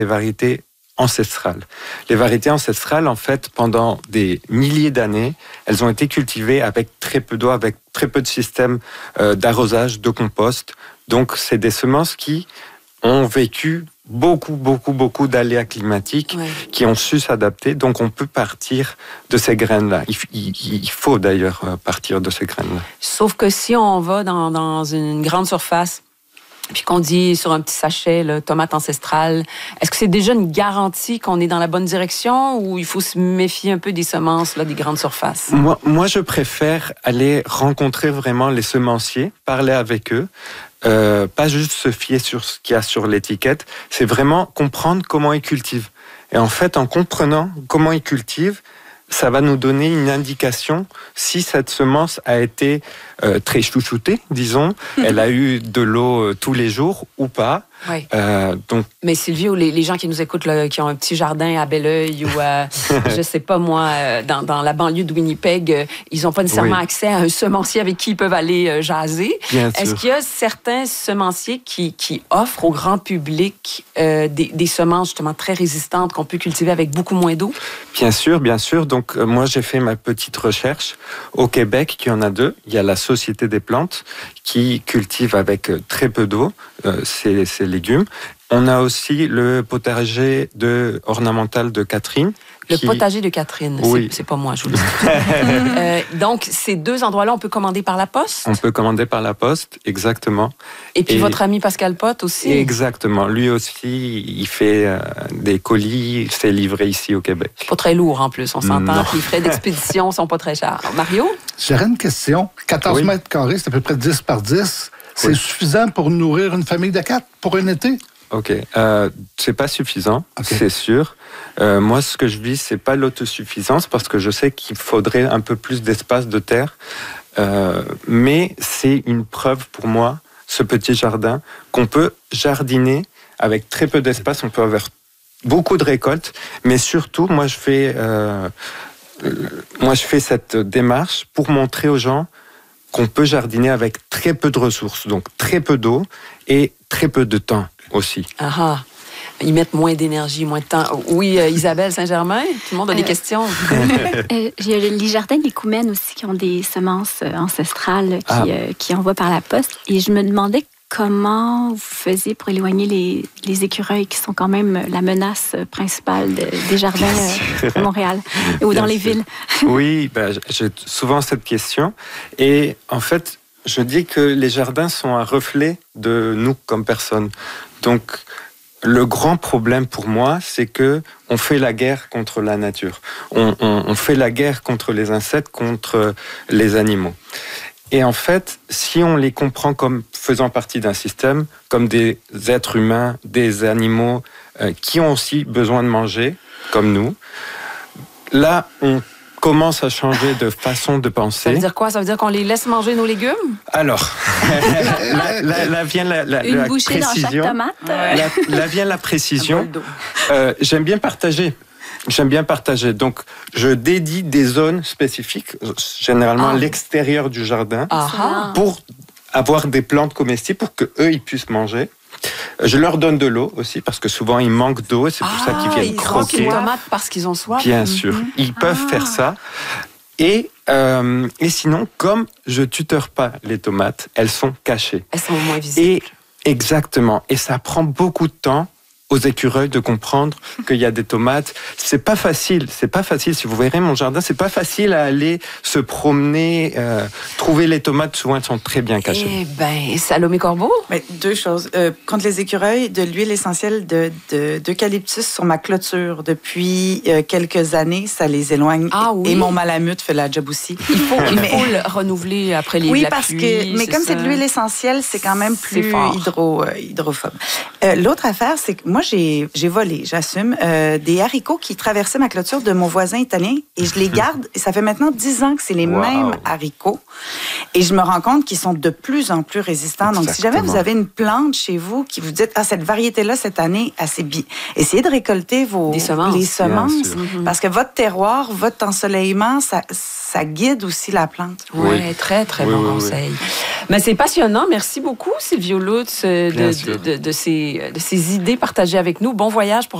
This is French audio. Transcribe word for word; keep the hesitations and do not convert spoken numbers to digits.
les variétés ancestrales. Les variétés ancestrales, en fait, pendant des milliers d'années, elles ont été cultivées avec très peu d'eau, avec très peu de systèmes euh, d'arrosage, de compost. Donc, c'est des semences qui ont vécu beaucoup, beaucoup, beaucoup d'aléas climatiques, ouais, qui ont su s'adapter. Donc, on peut partir de ces graines-là. Il, il, il faut d'ailleurs partir de ces graines-là. Sauf que si on va dans, dans une grande surface, puis qu'on dit sur un petit sachet, là, tomate ancestrale, est-ce que c'est déjà une garantie qu'on est dans la bonne direction ou il faut se méfier un peu des semences là, des grandes surfaces? Moi, moi, je préfère aller rencontrer vraiment les semenciers, parler avec eux, euh, pas juste se fier sur ce qu'il y a sur l'étiquette, c'est vraiment comprendre comment ils cultivent. Et en fait, en comprenant comment ils cultivent, ça va nous donner une indication si cette semence a été euh, très chouchoutée, disons, elle a eu de l'eau euh, tous les jours ou pas. Oui. Euh, donc... Mais Sylvio, les, les gens qui nous écoutent, là, qui ont un petit jardin à Belleuil ou, à, je sais pas moi, euh, dans, dans la banlieue de Winnipeg, euh, ils n'ont pas nécessairement oui. accès à un semencier avec qui ils peuvent aller euh, jaser. Bien Est-ce sûr. qu'il y a certains semenciers qui, qui offrent au grand public euh, des, des semences justement très résistantes qu'on peut cultiver avec beaucoup moins d'eau? Bien sûr, bien sûr. Donc, euh, moi, j'ai fait ma petite recherche. Au Québec, il y en a deux. Il y a la Société des plantes qui cultive avec très peu d'eau euh, ces, ces légumes. On a aussi le potager de, ornemental de Catherine. Le qui... potager de Catherine, oui. c'est, c'est pas moi, je vous le dis. euh, donc, ces deux endroits-là, on peut commander par la poste? On peut commander par la poste, exactement. Et puis, Et... votre ami Pascal Pott aussi? Exactement. Lui aussi, il fait euh, des colis, c'est livré ici au Québec. Pas très lourd, en plus, on s'entend. Puis les frais d'expédition sont pas très chers. Mario? J'aurais une question. quatorze oui. mètres carrés, c'est à peu près dix par dix. C'est oui. suffisant pour nourrir une famille de quatre pour un été? OK. Euh, c'est pas suffisant, okay. c'est sûr. Euh, moi, ce que je vis, c'est pas l'autosuffisance parce que je sais qu'il faudrait un peu plus d'espace de terre. Euh, mais c'est une preuve pour moi, ce petit jardin, qu'on peut jardiner avec très peu d'espace. On peut avoir beaucoup de récoltes, mais surtout, moi, je fais, euh, moi, je fais cette démarche pour montrer aux gens qu'on peut jardiner avec très peu de ressources, donc très peu d'eau et très peu de temps aussi. Ah ah. Ils mettent moins d'énergie, moins de temps. Oui, euh, Isabelle Saint-Germain, tout le monde a euh, des questions. euh, il y a les jardins des Coumènes aussi qui ont des semences ancestrales qui, ah. euh, qui envoient par la poste. Et je me demandais comment vous faisiez pour éloigner les, les écureuils qui sont quand même la menace principale de, des jardins euh, à Montréal ou Bien dans les sûr. villes. Oui, ben, j'ai souvent cette question. Et en fait, je dis que les jardins sont un reflet de nous comme personnes. Donc, le grand problème pour moi, c'est que on fait la guerre contre la nature. On, on, on fait la guerre contre les insectes, contre les animaux. Et en fait, si on les comprend comme faisant partie d'un système, comme des êtres humains, des animaux euh, qui ont aussi besoin de manger, comme nous, là, on commence à changer de façon de penser. Ça veut dire quoi? Ça veut dire qu'on les laisse manger nos légumes? Alors, là, là, là vient la, la, Une la bouchée précision. dans chaque tomate. Là, là vient la précision. Euh, j'aime bien partager. J'aime bien partager. Donc, je dédie des zones spécifiques, généralement ah. à l'extérieur du jardin, ah. pour avoir des plantes comestibles, pour qu'eux, ils puissent manger. Je leur donne de l'eau aussi, parce que souvent, ils manquent d'eau, et c'est pour ah, ça qu'ils viennent ils croquer. Ils tomates parce qu'ils ont soif. Bien sûr. Mm-hmm. Ils peuvent ah. faire ça. Et, euh, et sinon, comme je tuteur pas les tomates, elles sont cachées. Elles sont moins visibles. Et, exactement. Et ça prend beaucoup de temps aux écureuils de comprendre qu'il y a des tomates. C'est pas facile, c'est pas facile. Si vous verrez mon jardin, c'est pas facile à aller se promener, euh, trouver les tomates. Souvent, elles sont très bien cachées. Eh ben, Salomé Corbeau? Mais deux choses. Euh, contre les écureuils, de l'huile essentielle de, de, d'eucalyptus sur ma clôture depuis euh, quelques années, ça les éloigne. Ah oui? Et mon malamute fait la job aussi. Il faut, il faut le renouveler après les Oui, la parce pluie, que, mais c'est comme ça. c'est de l'huile essentielle, c'est quand même plus hydro, euh, hydrophobe. Euh, l'autre affaire, c'est que moi, j'ai, j'ai volé, j'assume, euh, des haricots qui traversaient ma clôture de mon voisin italien et je les garde. Et ça fait maintenant dix ans que c'est les wow. mêmes haricots. Et je me rends compte qu'ils sont de plus en plus résistants. Exactement. Donc, si jamais vous avez une plante chez vous qui vous dites, ah, cette variété-là, cette année, assez bien. Essayez de récolter vos, des semences. les semences. Mm-hmm. Parce que votre terroir, votre ensoleillement, ça, ça guide aussi la plante. Oui, oui. très, très oui, bon oui, conseil. Oui. Mais c'est passionnant. Merci beaucoup, Sylvio Lutz, de, de, de, de, ces, de ces idées partagées. partager avec nous. Bon voyage pour